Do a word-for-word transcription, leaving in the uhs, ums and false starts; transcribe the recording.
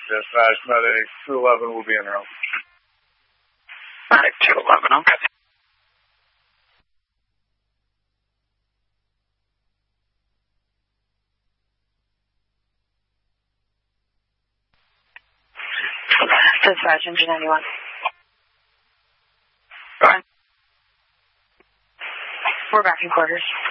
Dispatch, Medic two eleven will be in room. Medic two eleven, okay. Dispatch, engine ninety-one. Go ahead. We're back in quarters.